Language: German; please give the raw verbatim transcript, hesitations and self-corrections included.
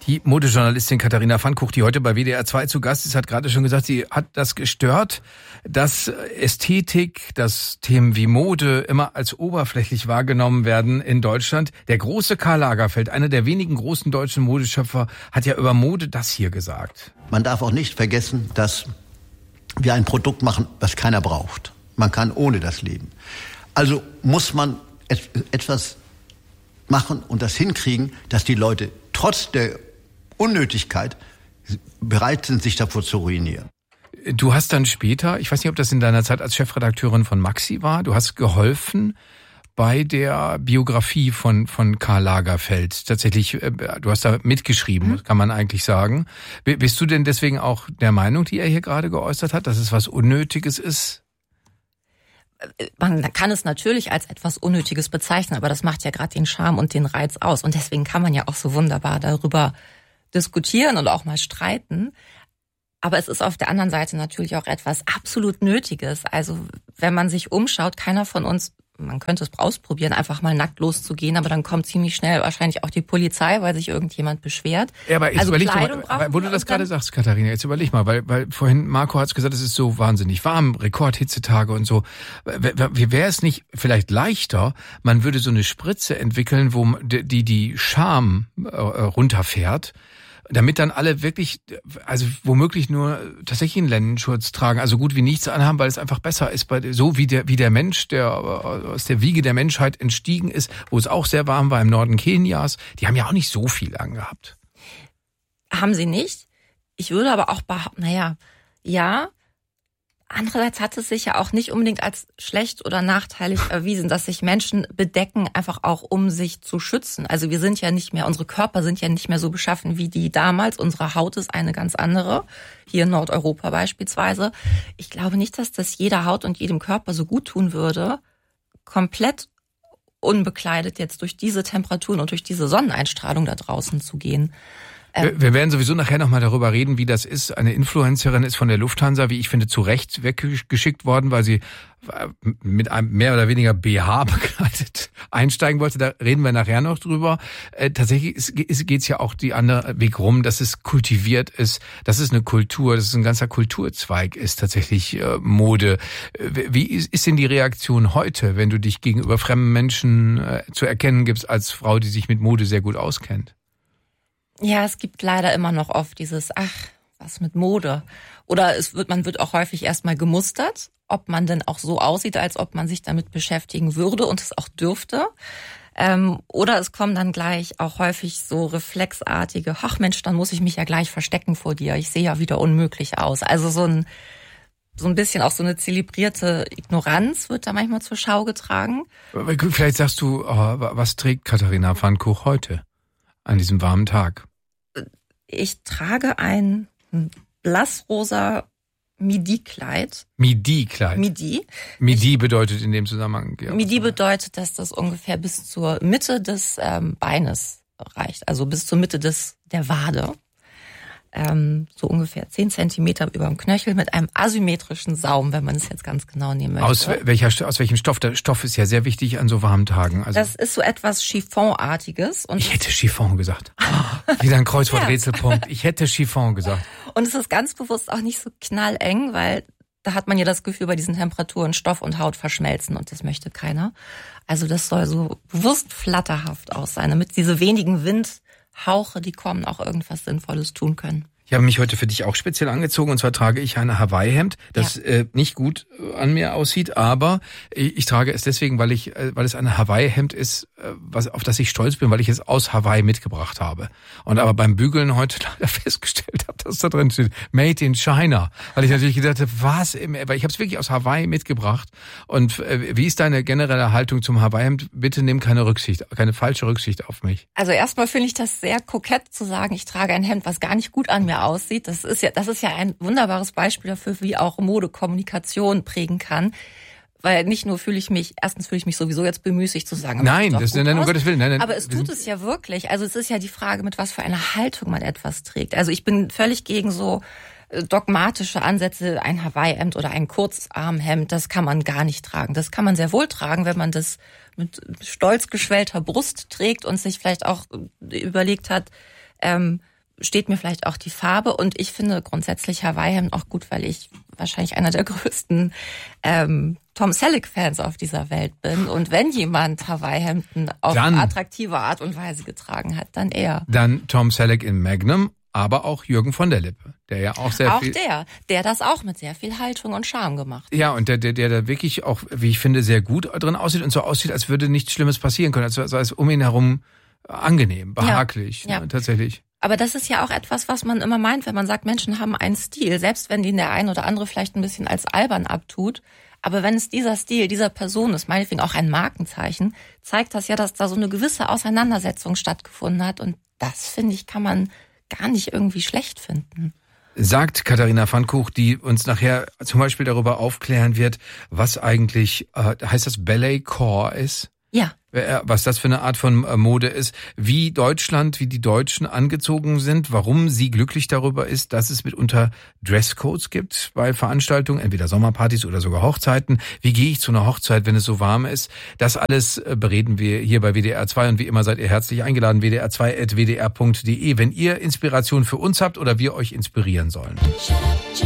Die Modejournalistin Katharina Pfannkuch, die heute bei W D R zwei zu Gast ist, hat gerade schon gesagt, sie hat das gestört, dass Ästhetik, dass Themen wie Mode immer als oberflächlich wahrgenommen werden in Deutschland. Der große Karl Lagerfeld, einer der wenigen großen deutschen Modeschöpfer, hat ja über Mode das hier gesagt. Man darf auch nicht vergessen, dass wir ein Produkt machen, das keiner braucht. Man kann ohne das leben. Also muss man et- etwas machen und das hinkriegen, dass die Leute trotz der Unnötigkeit bereit sind, sich davor zu ruinieren. Du hast dann später, ich weiß nicht, ob das in deiner Zeit als Chefredakteurin von Maxi war, du hast geholfen bei der Biografie von von Karl Lagerfeld. Tatsächlich, du hast da mitgeschrieben, mhm. kann man eigentlich sagen. Bist du denn deswegen auch der Meinung, die er hier gerade geäußert hat, dass es was Unnötiges ist? Man kann es natürlich als etwas Unnötiges bezeichnen, aber das macht ja gerade den Charme und den Reiz aus. Und deswegen kann man ja auch so wunderbar darüber diskutieren und auch mal streiten. Aber es ist auf der anderen Seite natürlich auch etwas absolut Nötiges. Also wenn man sich umschaut, keiner von uns, man könnte es ausprobieren, einfach mal nackt loszugehen, aber dann kommt ziemlich schnell wahrscheinlich auch die Polizei, weil sich irgendjemand beschwert. Ja, aber jetzt also überleg mal, aber wo du das gerade sagst, Katharina, jetzt überleg mal, weil, weil vorhin Marco hat's gesagt, es ist so wahnsinnig warm, Rekordhitzetage und so. Wie wäre es nicht vielleicht leichter, man würde so eine Spritze entwickeln, wo die die Scham äh, runterfährt, damit dann alle wirklich, also womöglich nur tatsächlich einen Lendenschutz tragen, also gut wie nichts anhaben, weil es einfach besser ist, bei, so wie der wie der Mensch, der aus der Wiege der Menschheit entstiegen ist, wo es auch sehr warm war im Norden Kenias, die haben ja auch nicht so viel angehabt. Haben sie nicht? Ich würde aber auch behaupten, naja, ja, andererseits hat es sich ja auch nicht unbedingt als schlecht oder nachteilig erwiesen, dass sich Menschen bedecken, einfach auch um sich zu schützen. Also wir sind ja nicht mehr, unsere Körper sind ja nicht mehr so beschaffen wie die damals. Unsere Haut ist eine ganz andere, hier in Nordeuropa beispielsweise. Ich glaube nicht, dass das jeder Haut und jedem Körper so gut tun würde, komplett unbekleidet jetzt durch diese Temperaturen und durch diese Sonneneinstrahlung da draußen zu gehen. Wir, wir werden sowieso nachher nochmal darüber reden, wie das ist. Eine Influencerin ist von der Lufthansa, wie ich finde, zu Recht weggeschickt worden, weil sie mit einem mehr oder weniger B H bekleidet einsteigen wollte. Da reden wir nachher noch drüber. Äh, tatsächlich geht es ja auch die andere Weg rum, dass es kultiviert ist, dass es eine Kultur, dass es ein ganzer Kulturzweig ist, tatsächlich äh, Mode. Wie ist, ist denn die Reaktion heute, wenn du dich gegenüber fremden Menschen äh, zu erkennen gibst als Frau, die sich mit Mode sehr gut auskennt? Ja, es gibt leider immer noch oft dieses, ach, was mit Mode. Oder es wird, man wird auch häufig erstmal gemustert, ob man denn auch so aussieht, als ob man sich damit beschäftigen würde und es auch dürfte. Ähm, oder es kommen dann gleich auch häufig so reflexartige, ach Mensch, dann muss ich mich ja gleich verstecken vor dir. Ich sehe ja wieder unmöglich aus. Also so ein, so ein bisschen auch so eine zelebrierte Ignoranz wird da manchmal zur Schau getragen. Vielleicht sagst du, oh, was trägt Katharina Pfannkuch heute an diesem warmen Tag? Ich trage ein blassrosa Midi-Kleid. Midi-Kleid? Midi. Midi ich, bedeutet in dem Zusammenhang? Ja, Midi bedeutet, dass das ungefähr bis zur Mitte des ähm, Beines reicht. Also bis zur Mitte des der Wade. Ähm, so ungefähr zehn Zentimeter über dem Knöchel mit einem asymmetrischen Saum, wenn man es jetzt ganz genau nehmen möchte. Aus, welcher, aus welchem Stoff? Der Stoff ist ja sehr wichtig an so warmen Tagen. Also das ist so etwas Chiffonartiges. Und ich hätte Chiffon gesagt. Wieder ein Kreuzworträtselpunkt. Ich hätte Chiffon gesagt. Und es ist ganz bewusst auch nicht so knalleng, weil da hat man ja das Gefühl, bei diesen Temperaturen Stoff und Haut verschmelzen und das möchte keiner. Also das soll so bewusst flatterhaft aus sein, damit diese wenigen Windhauche, die kommen, auch irgendwas Sinnvolles tun können. Ich habe mich heute für dich auch speziell angezogen, und zwar trage ich ein Hawaii-Hemd, das ja. äh, nicht gut an mir aussieht, aber ich trage es deswegen, weil ich, äh, weil es ein Hawaii-Hemd ist, äh, was, auf das ich stolz bin, weil ich es aus Hawaii mitgebracht habe. Und aber beim Bügeln heute leider festgestellt habe, dass da drin steht Made in China, weil ich natürlich gedacht habe, was, im, weil ich habe es wirklich aus Hawaii mitgebracht. Und äh, wie ist deine generelle Haltung zum Hawaii-Hemd? Bitte nimm keine Rücksicht, keine falsche Rücksicht auf mich. Also erstmal finde ich das sehr kokett zu sagen, ich trage ein Hemd, was gar nicht gut an mir aussieht. Das ist ja, das ist ja ein wunderbares Beispiel dafür, wie auch Mode Kommunikation prägen kann. Weil nicht nur fühle ich mich, erstens fühle ich mich sowieso jetzt bemüßigt zu sagen. Nein, das ist nein, um Gottes Willen. Nein, nein, aber es tut es ja wirklich. Also es ist ja die Frage, mit was für einer Haltung man etwas trägt. Also ich bin völlig gegen so dogmatische Ansätze, ein Hawaii-Hemd oder ein Kurzarmhemd, das kann man gar nicht tragen. Das kann man sehr wohl tragen, wenn man das mit stolz geschwellter Brust trägt und sich vielleicht auch überlegt hat, ähm, steht mir vielleicht auch die Farbe und ich finde grundsätzlich Hawaii-Hemd auch gut, weil ich wahrscheinlich einer der größten ähm, Tom Selleck-Fans auf dieser Welt bin. Und wenn jemand Hawaii-Hemden auf Dann, attraktive Art und Weise getragen hat, dann er. Dann Tom Selleck in Magnum, aber auch Jürgen von der Lippe, der ja auch sehr auch viel... Auch der, der das auch mit sehr viel Haltung und Charme gemacht hat. Ja, und der, der, der da wirklich auch, wie ich finde, sehr gut drin aussieht und so aussieht, als würde nichts Schlimmes passieren können, als sei es um ihn herum angenehm, behaglich, ja, ja. Ne, tatsächlich. Aber das ist ja auch etwas, was man immer meint, wenn man sagt, Menschen haben einen Stil, selbst wenn den der ein oder andere vielleicht ein bisschen als albern abtut. Aber wenn es dieser Stil dieser Person ist, meinetwegen auch ein Markenzeichen, zeigt das ja, dass da so eine gewisse Auseinandersetzung stattgefunden hat. Und das, finde ich, kann man gar nicht irgendwie schlecht finden. Sagt Katharina Pfannkuch, die uns nachher zum Beispiel darüber aufklären wird, was eigentlich, äh, heißt das Ballet-Core ist? Ja. Was das für eine Art von Mode ist, wie Deutschland, wie die Deutschen angezogen sind, warum sie glücklich darüber ist, dass es mitunter Dresscodes gibt bei Veranstaltungen, entweder Sommerpartys oder sogar Hochzeiten. Wie gehe ich zu einer Hochzeit, wenn es so warm ist? Das alles bereden wir hier bei W D R zwei und wie immer seid ihr herzlich eingeladen, w d r zwei at w d r punkt d e, wenn ihr Inspiration für uns habt oder wir euch inspirieren sollen.